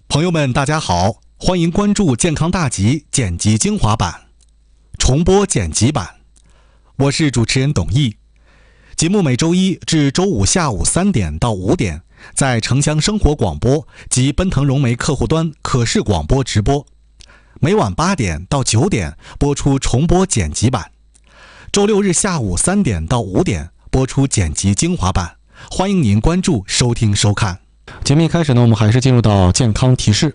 朋友们，大家好，欢迎关注健康大集剪辑精华版、重播剪辑版。我是主持人董毅。节目每周一至周五下午3点到5点，在城乡生活广播及奔腾融媒客户端可视广播直播。每晚8点到9点播出重播剪辑版。周六日下午3点到5点播出剪辑精华版。欢迎您关注、收听、收看。 节目一开始呢，我们还是进入到健康提示。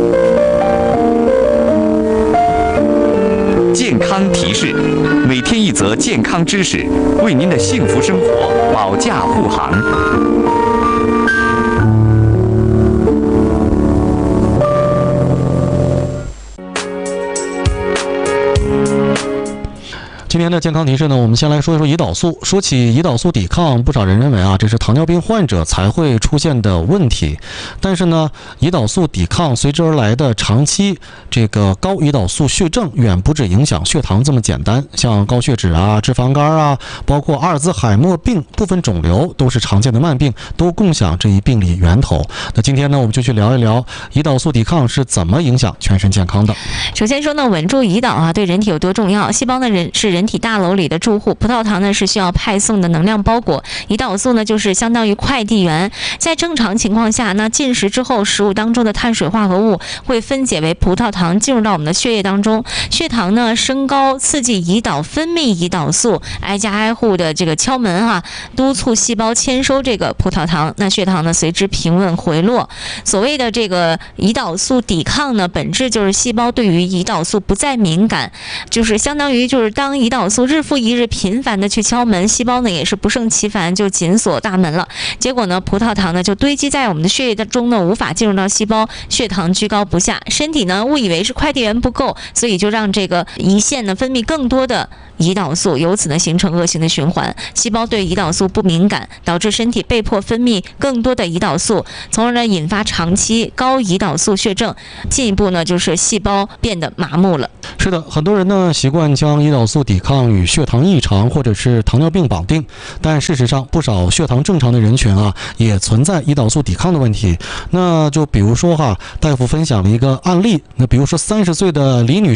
健康提示，每天一则健康知识，为您的幸福生活保驾护航。 今天的健康提示呢，我们先来说一说胰岛素。说起胰岛素抵抗，不少人认为这是糖尿病患者才会出现的问题。但是呢，胰岛素抵抗随之而来的长期这个高胰岛素血症，远不止影响血糖这么简单。像高血脂脂肪肝包括阿尔兹海默病、部分肿瘤，都是常见的慢病，都共享这一病理源头。那今天呢，我们就去聊一聊胰岛素抵抗是怎么影响全身健康的。 首先说呢，稳住胰岛对人体有多重要？细胞呢是人体大楼里的住户，葡萄糖呢是需要派送的能量包裹，胰岛素呢就是相当于快递员。在正常情况下，那进食之后，食物当中的碳水化合物会分解为葡萄糖，进入到我们的血液当中。血糖呢升高，刺激胰岛分泌胰岛素，挨家挨户的这个敲门督促细胞签收这个葡萄糖，那血糖呢随之平稳回落。所谓的这个胰岛素抵抗呢，本质就是细胞对于胰岛素不再敏感，就是相当于当胰岛素日复一日频繁的去敲门，细胞呢也是不胜其烦，就紧锁大门了。结果呢，葡萄糖呢就堆积在我们的血液当中呢，无法进入到细胞，血糖居高不下。身体呢误以为是快递员不够，所以就让这个胰腺呢分泌更多的胰岛素，由此呢形成恶性的循环。细胞对胰岛素不敏感，导致身体被迫分泌更多的胰岛素，从而呢引发长期高胰岛素血症，进一步呢就是细胞变得麻木了。 是的，很多人呢习惯将胰岛素抵抗与血糖异常或者是糖尿病绑定，但事实上不少血糖正常的人群也存在胰岛素抵抗的问题。那就比如说大夫分享了一个案例，那比如说30岁的李女